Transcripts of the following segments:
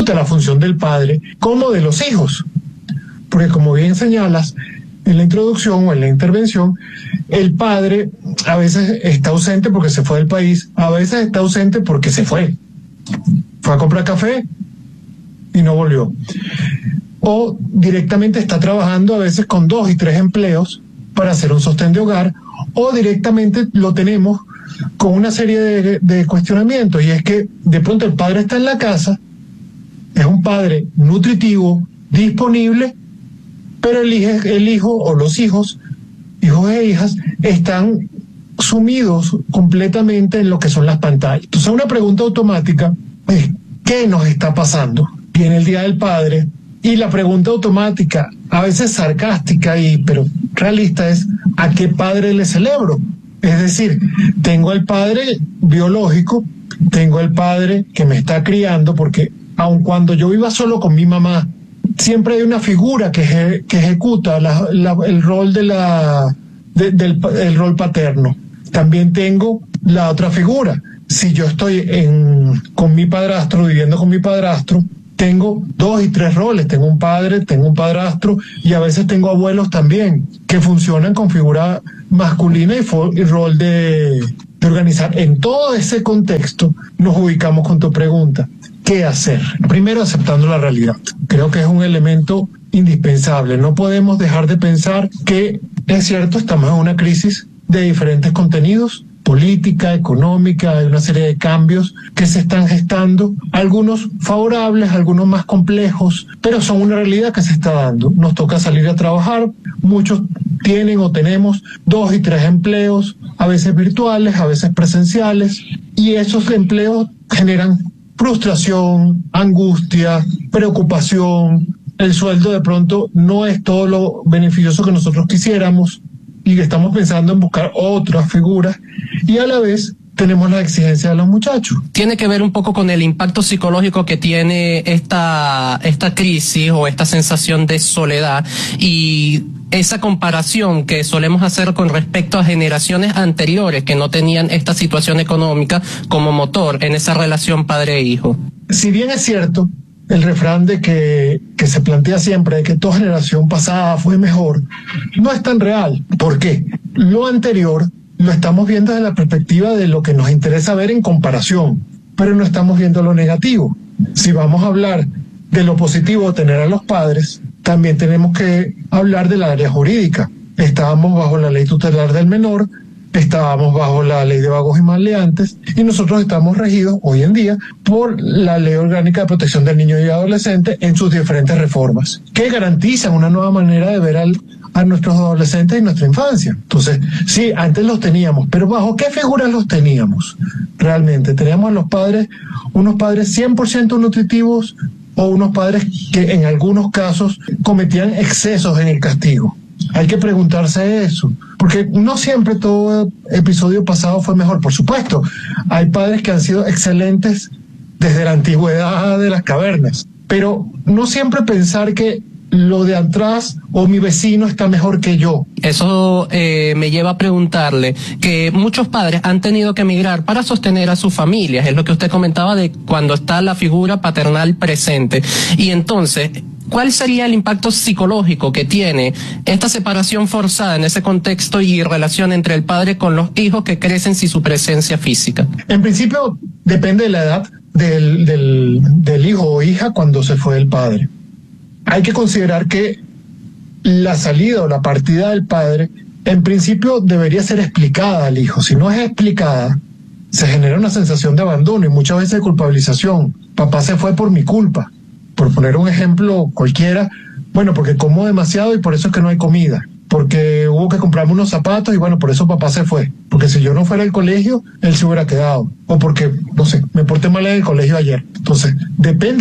discuta la función del padre como de los hijos. Porque como bien señalas en la introducción o en la intervención, el padre a veces está ausente porque se fue del país, a veces está ausente porque se fue a comprar café y no volvió. O directamente está trabajando a veces con 2 y 3 empleos para hacer un sostén de hogar, o directamente lo tenemos con una serie de cuestionamientos, y es que de pronto el padre está en la casa, es un padre nutritivo, disponible, pero el hijo o los hijos e hijas, están sumidos completamente en lo que son las pantallas. Entonces una pregunta automática es, ¿qué nos está pasando? Viene el Día del Padre, y la pregunta automática, a veces sarcástica pero realista, es ¿a qué padre le celebro? Es decir, tengo el padre biológico, tengo el padre que me está criando, porque aun cuando yo viva solo con mi mamá, siempre hay una figura que ejecuta el rol el rol paterno. También tengo la otra figura. Si yo estoy con mi padrastro, viviendo con mi padrastro, tengo 2 y 3 roles. Tengo un padre, tengo un padrastro, y a veces tengo abuelos también, que funcionan con figura masculina y rol de organizar. En todo ese contexto nos ubicamos con tu pregunta. ¿Qué hacer? Primero, aceptando la realidad. Creo que es un elemento indispensable. No podemos dejar de pensar que, es cierto, estamos en una crisis de diferentes contenidos, política, económica, hay una serie de cambios que se están gestando, algunos favorables, algunos más complejos, pero son una realidad que se está dando. Nos toca salir a trabajar, muchos tienen o tenemos 2 y 3 empleos, a veces virtuales, a veces presenciales, y esos empleos generan frustración, angustia, preocupación. El sueldo de pronto no es todo lo beneficioso que nosotros quisiéramos, y que estamos pensando en buscar otras figuras, y a la vez tenemos la exigencia de los muchachos. Tiene que ver un poco con el impacto psicológico que tiene esta crisis o esta sensación de soledad, y esa comparación que solemos hacer con respecto a generaciones anteriores que no tenían esta situación económica como motor en esa relación padre-hijo. Si bien es cierto el refrán de que se plantea siempre, de que toda generación pasada fue mejor, no es tan real. ¿Por qué? Lo anterior lo estamos viendo desde la perspectiva de lo que nos interesa ver en comparación, pero no estamos viendo lo negativo. Si vamos a hablar de lo positivo de tener a los padres, también tenemos que hablar del área jurídica. Estábamos bajo la ley tutelar del menor, estábamos bajo la ley de vagos y maleantes, y nosotros estamos regidos hoy en día por la Ley Orgánica de Protección del Niño y Adolescente en sus diferentes reformas, que garantizan una nueva manera de ver a nuestros adolescentes y nuestra infancia. Entonces, sí, antes los teníamos, pero ¿bajo qué figuras los teníamos? Realmente, teníamos a los padres, unos padres 100% nutritivos, o unos padres que en algunos casos cometían excesos en el castigo. Hay que preguntarse eso, porque no siempre todo episodio pasado fue mejor. Por supuesto, hay padres que han sido excelentes desde la antigüedad de las cavernas, pero no siempre pensar que lo de atrás o mi vecino está mejor que yo. Eso me lleva a preguntarle que muchos padres han tenido que emigrar para sostener a sus familias, es lo que usted comentaba de cuando está la figura paternal presente. Y entonces, ¿cuál sería el impacto psicológico que tiene esta separación forzada en ese contexto y relación entre el padre con los hijos que crecen sin su presencia física? En principio, depende de la edad del hijo o hija cuando se fue el padre. Hay que considerar que la salida o la partida del padre, en principio, debería ser explicada al hijo. Si no es explicada, se genera una sensación de abandono y muchas veces de culpabilización. Papá se fue por mi culpa. Por poner un ejemplo cualquiera, bueno, porque como demasiado y por eso es que no hay comida. Porque hubo que comprarme unos zapatos y bueno, por eso papá se fue. Porque si yo no fuera al colegio, él se hubiera quedado. O porque, no sé, me porté mal en el colegio ayer. Entonces, depende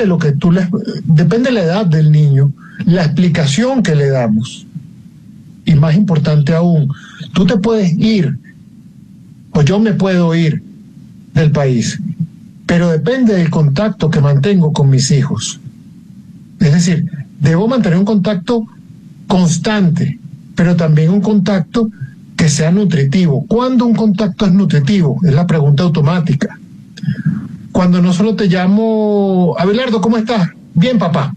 de la edad del niño, la explicación que le damos. Y más importante aún, tú te puedes ir, o yo me puedo ir del país, pero depende del contacto que mantengo con mis hijos. Es decir, debo mantener un contacto constante, pero también un contacto que sea nutritivo. ¿Cuándo un contacto es nutritivo? Es la pregunta automática. Cuando no solo te llamo, Abelardo, ¿cómo estás? bien papá.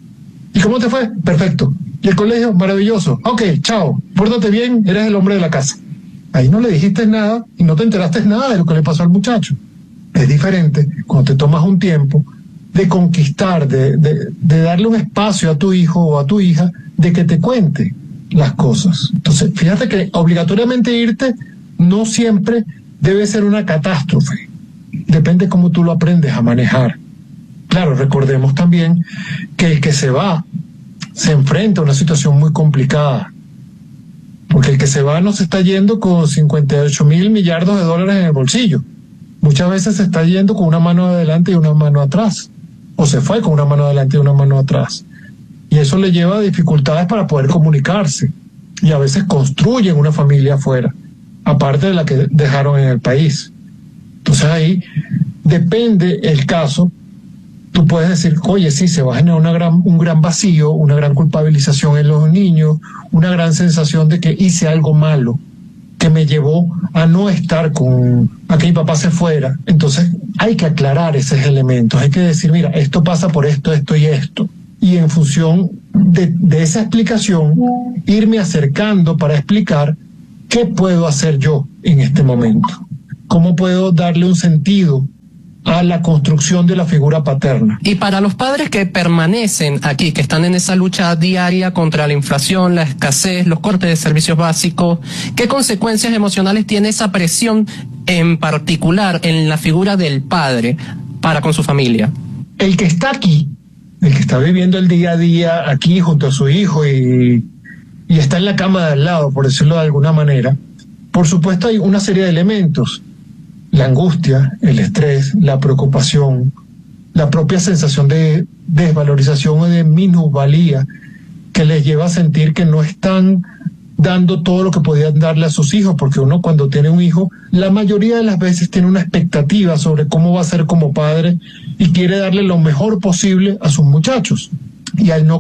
¿Y cómo te fue? Perfecto. ¿Y el colegio? Maravilloso. Ok, chao, pórtate bien, eres el hombre de la casa. Ahí no le dijiste nada y no te enteraste nada de lo que le pasó al muchacho. Es diferente cuando te tomas un tiempo de conquistar, de darle un espacio a tu hijo o a tu hija de que te cuente las cosas. Entonces, fíjate que obligatoriamente irte no siempre debe ser una catástrofe. Depende cómo tú lo aprendes a manejar. Claro, recordemos también que el que se va se enfrenta a una situación muy complicada. Porque el que se va no se está yendo con 58.000 millardos de dólares en el bolsillo. Muchas veces se está yendo con una mano adelante y una mano atrás. O se fue con una mano adelante y una mano atrás. Y eso le lleva a dificultades para poder comunicarse. Y a veces construyen una familia afuera, aparte de la que dejaron en el país. Entonces ahí depende el caso. Tú puedes decir, oye, sí, se va a generar un gran vacío, una gran culpabilización en los niños, una gran sensación de que hice algo malo, que me llevó a no estar a que mi papá se fuera. Entonces hay que aclarar esos elementos, hay que decir, mira, esto pasa por esto, esto y esto. Y en función de esa explicación, irme acercando para explicar qué puedo hacer yo en este momento. ¿Cómo puedo darle un sentido a la construcción de la figura paterna? Y para los padres que permanecen aquí, que están en esa lucha diaria contra la inflación, la escasez, los cortes de servicios básicos, ¿qué consecuencias emocionales tiene esa presión en particular en la figura del padre para con su familia? El que está aquí, el que está viviendo el día a día aquí junto a su hijo y está en la cama de al lado, por decirlo de alguna manera, por supuesto hay una serie de elementos. La angustia, el estrés, la preocupación, la propia sensación de desvalorización o de minusvalía que les lleva a sentir que no están dando todo lo que podían darle a sus hijos, porque uno cuando tiene un hijo, la mayoría de las veces tiene una expectativa sobre cómo va a ser como padre y quiere darle lo mejor posible a sus muchachos. Y al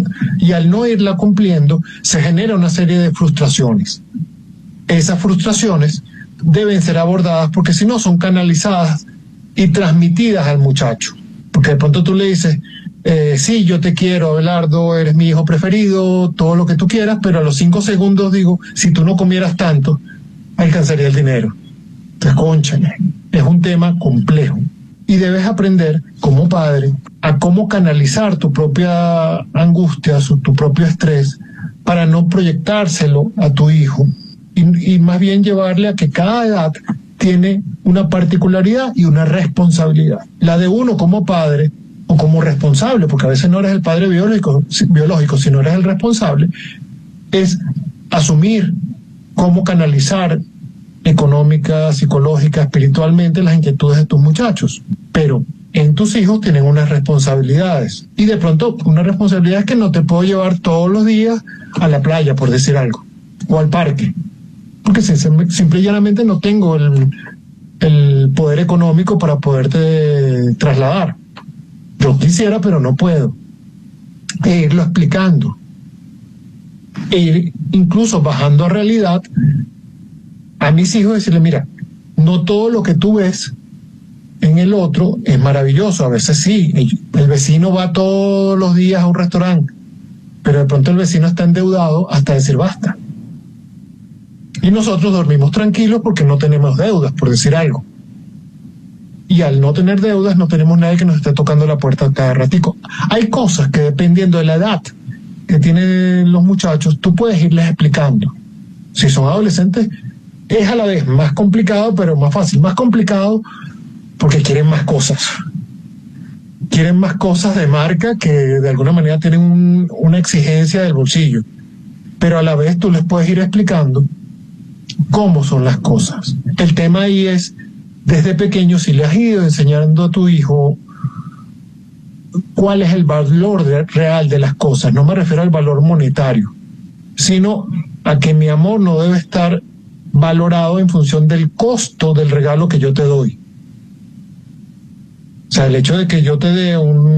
no irla cumpliendo, se genera una serie de frustraciones. Esas frustraciones deben ser abordadas porque si no son canalizadas y transmitidas al muchacho. Porque de pronto tú le dices, sí, yo te quiero, Abelardo, eres mi hijo preferido, todo lo que tú quieras, pero a los 5 segundos digo, si tú no comieras tanto, alcanzaría el dinero. Entonces, cónchale, es un tema complejo. Y debes aprender como padre a cómo canalizar tu propia angustia, tu propio estrés, para no proyectárselo a tu hijo y más bien llevarle a que cada edad tiene una particularidad y una responsabilidad. La de uno como padre o como responsable, porque a veces no eres el padre biológico, sino eres el responsable, es asumir cómo canalizar económica, psicológica, espiritualmente las inquietudes de tus muchachos. Pero en tus hijos tienen unas responsabilidades. Y de pronto una responsabilidad es que no te puedo llevar todos los días a la playa, por decir algo, o al parque. Porque simple y llanamente no tengo el poder económico para poderte trasladar. Yo quisiera, pero no puedo. E irlo explicando. E ir incluso bajando a realidad a mis hijos, decirle, mira, no todo lo que tú ves en el otro es maravilloso. A veces sí, el vecino va todos los días a un restaurante, pero de pronto el vecino está endeudado hasta decir basta. Y nosotros dormimos tranquilos porque no tenemos deudas, por decir algo. Y al no tener deudas, no tenemos nadie que nos esté tocando la puerta cada ratico. Hay cosas que dependiendo de la edad que tienen los muchachos, tú puedes irles explicando. Si son adolescentes, es a la vez más complicado, pero más fácil. Más complicado porque quieren más cosas. Quieren más cosas de marca que de alguna manera tienen una exigencia del bolsillo. Pero a la vez tú les puedes ir explicando cómo son las cosas. El tema ahí es, desde pequeño, si le has ido enseñando a tu hijo cuál es el valor real de las cosas, no me refiero al valor monetario, sino a que mi amor no debe estar valorado en función del costo del regalo que yo te doy. O sea, el hecho de que yo te dé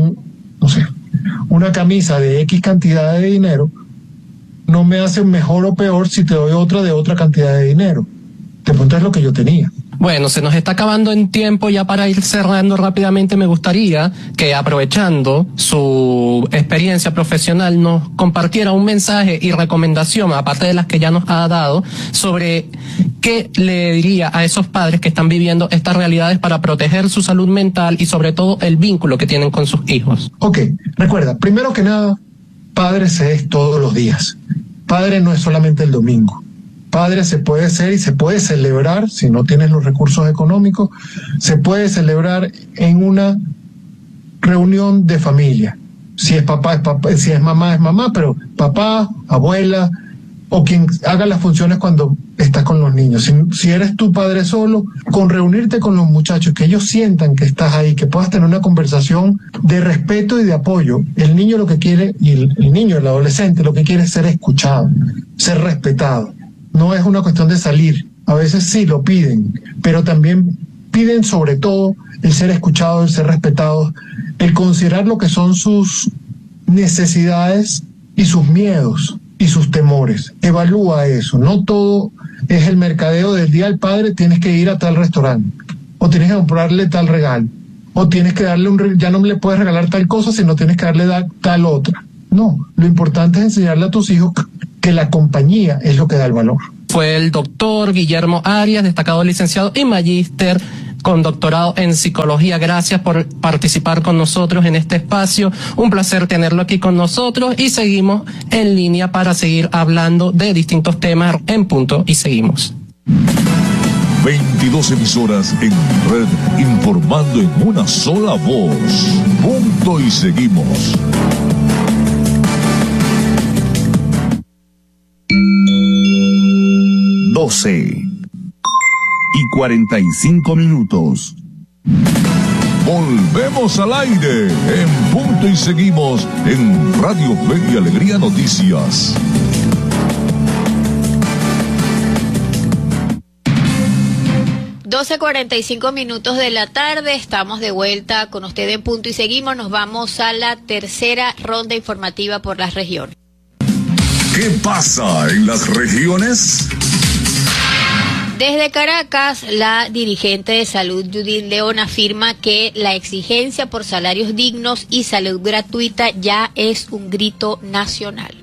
una camisa de X cantidad de dinero no me hace mejor o peor si te doy otra de otra cantidad de dinero. De pronto es lo que yo tenía. Bueno, se nos está acabando en tiempo. Ya para ir cerrando rápidamente, me gustaría que, aprovechando su experiencia profesional, nos compartiera un mensaje y recomendación, aparte de las que ya nos ha dado, sobre qué le diría a esos padres que están viviendo estas realidades para proteger su salud mental y sobre todo el vínculo que tienen con sus hijos. Ok, recuerda, primero que nada, padre se es todos los días. Padre no es solamente el domingo. Padre se puede ser y se puede celebrar, si no tienes los recursos económicos, se puede celebrar en una reunión de familia. Si es papá, es papá, si es mamá, pero papá, abuela, o quien haga las funciones cuando estás con los niños. Si eres tu padre solo, con reunirte con los muchachos, que ellos sientan que estás ahí, que puedas tener una conversación de respeto y de apoyo. El niño lo que quiere, y el niño, el adolescente, lo que quiere es ser escuchado, ser respetado. No es una cuestión de salir. A veces sí lo piden, pero también piden sobre todo el ser escuchado, el ser respetado, el considerar lo que son sus necesidades y sus miedos y sus temores. Evalúa eso. No todo es el mercadeo del día del padre, tienes que ir a tal restaurante, o tienes que comprarle tal regalo, o tienes que darle ya no le puedes regalar tal cosa, sino tienes que darle tal otra. No, lo importante es enseñarle a tus hijos que la compañía es lo que da el valor. Fue el doctor Guillermo Arias, destacado licenciado y magíster con doctorado en psicología. Gracias por participar con nosotros en este espacio. Un placer tenerlo aquí con nosotros y seguimos en línea para seguir hablando de distintos temas en Punto y Seguimos. 22 emisoras en red, informando en una sola voz. Punto y Seguimos. y 45 minutos. Volvemos al aire en Punto y Seguimos en Radio Fe y Alegría Noticias. Doce 45 minutos de la tarde, estamos de vuelta con usted en Punto y Seguimos. Nos vamos a la tercera ronda informativa por las regiones. ¿Qué pasa en las regiones? Desde Caracas, la dirigente de salud Judith León afirma que la exigencia por salarios dignos y salud gratuita ya es un grito nacional.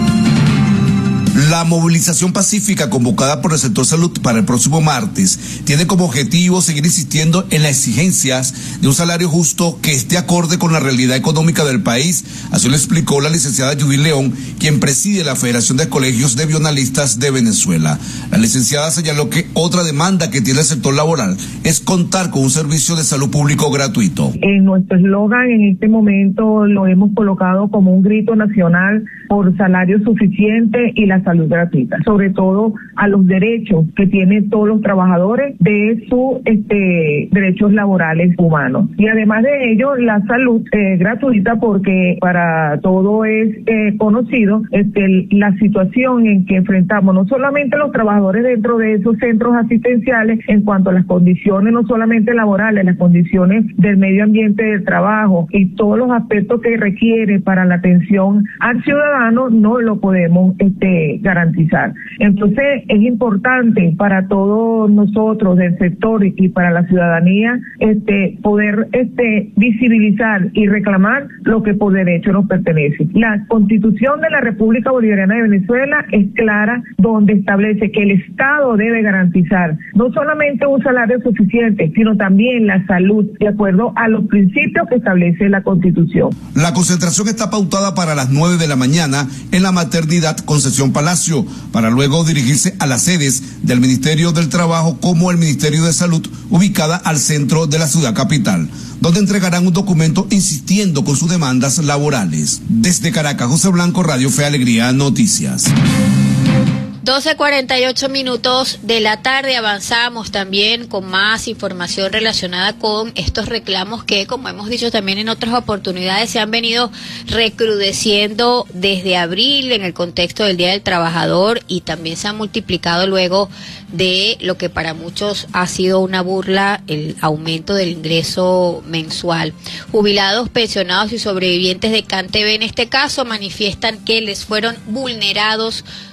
La movilización pacífica convocada por el sector salud para el próximo martes tiene como objetivo seguir insistiendo en las exigencias de un salario justo que esté acorde con la realidad económica del país. Así lo explicó la licenciada Judith León, quien preside la Federación de Colegios de Bioanalistas de Venezuela. La licenciada señaló que otra demanda que tiene el sector laboral es contar con un servicio de salud público gratuito. En nuestro eslogan en este momento lo hemos colocado como un grito nacional por salario suficiente y la salud gratuita, sobre todo a los derechos que tienen todos los trabajadores de sus derechos laborales humanos. Y además de ello, la salud gratuita, porque para todo es conocido la situación en que enfrentamos no solamente los trabajadores dentro de esos centros asistenciales en cuanto a las condiciones no solamente laborales, las condiciones del medio ambiente del trabajo y todos los aspectos que requiere para la atención al ciudadano, no lo podemos garantizar. Entonces es importante para todos nosotros del sector y para la ciudadanía poder visibilizar y reclamar lo que por derecho nos pertenece. La Constitución de la República Bolivariana de Venezuela es clara, donde establece que el Estado debe garantizar no solamente un salario suficiente, sino también la salud, de acuerdo a los principios que establece la Constitución. La concentración está pautada para las 9 de la mañana en la maternidad Concepción Palacio, para luego dirigirse a las sedes del Ministerio del Trabajo como el Ministerio de Salud, ubicada al centro de la ciudad capital, donde entregarán un documento insistiendo con sus demandas laborales. Desde Caracas, José Blanco, Radio Fe Alegría Noticias. 12:48 minutos de la tarde, avanzamos también con más información relacionada con estos reclamos que, como hemos dicho también en otras oportunidades, se han venido recrudeciendo desde abril en el contexto del Día del Trabajador y también se han multiplicado luego de lo que para muchos ha sido una burla, el aumento del ingreso mensual. Jubilados, pensionados y sobrevivientes de CanTV en este caso manifiestan que les fueron vulnerados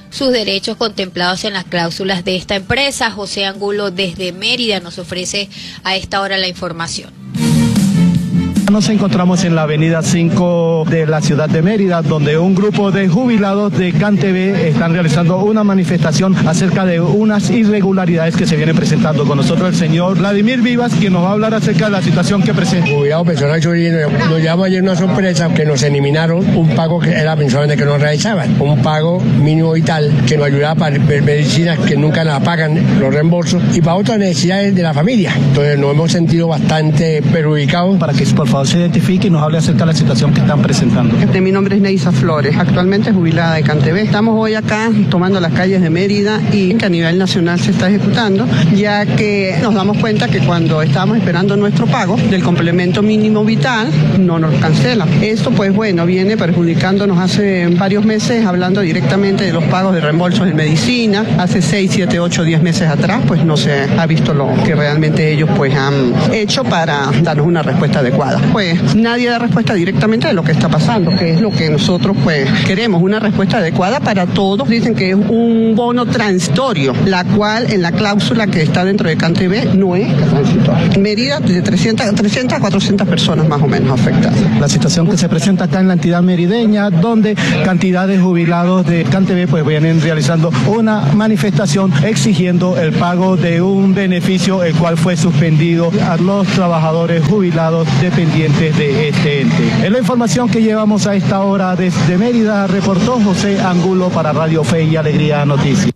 sus derechos contemplados en las cláusulas de esta empresa. José Angulo desde Mérida nos ofrece a esta hora la información. Nos encontramos en la avenida 5 de la ciudad de Mérida, donde un grupo de jubilados de CanTV están realizando una manifestación acerca de unas irregularidades que se vienen presentando. Con nosotros el señor Vladimir Vivas, quien nos va a hablar acerca de la situación que presenta. Jubilado personal chorino, nos llamó ayer una sorpresa que nos eliminaron un pago que era pensiones que nos realizaban, un pago mínimo vital que nos ayudaba para medicinas que nunca nos pagan los reembolsos y para otras necesidades de la familia. Entonces nos hemos sentido bastante perjudicados. Para que por favor se identifique y nos hable acerca de la situación que están presentando. Mi nombre es Neisa Flores, actualmente jubilada de CanTV. Estamos hoy acá tomando las calles de Mérida y que a nivel nacional se está ejecutando, ya que nos damos cuenta que cuando estábamos esperando nuestro pago del complemento mínimo vital, no nos cancelan. Esto pues bueno, viene perjudicándonos hace varios meses, hablando directamente de los pagos de reembolsos de medicina. Hace 6, 7, 8, 10 meses atrás, pues no se ha visto lo que realmente ellos pues han hecho para darnos una respuesta adecuada. Pues nadie da respuesta directamente de lo que está pasando, que es lo que nosotros pues queremos, una respuesta adecuada para todos. Dicen que es un bono transitorio, la cual en la cláusula que está dentro de CanTV no es transitorio. Mérida de 300 a 400 personas más o menos afectadas. La situación que se presenta acá en la entidad merideña, donde cantidad de jubilados de CanTV pues vienen realizando una manifestación exigiendo el pago de un beneficio el cual fue suspendido a los trabajadores jubilados dependientes de este ente. Es la información que llevamos a esta hora desde Mérida, reportó José Angulo para Radio Fe y Alegría Noticias.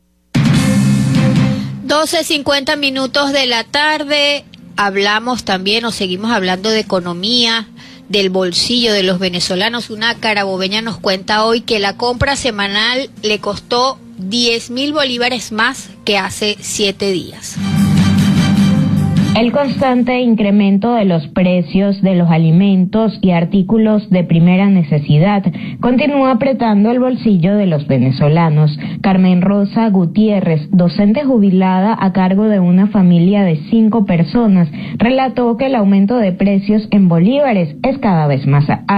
12:50 minutos de la tarde, hablamos también o seguimos hablando de economía, del bolsillo de los venezolanos. Una carabobeña nos cuenta hoy que la compra semanal le costó 10.000 bolívares más que hace 7 días. El constante incremento de los precios de los alimentos y artículos de primera necesidad continúa apretando el bolsillo de los venezolanos. Carmen Rosa Gutiérrez, docente jubilada a cargo de una familia de 5 personas, relató que el aumento de precios en bolívares es cada vez más alto.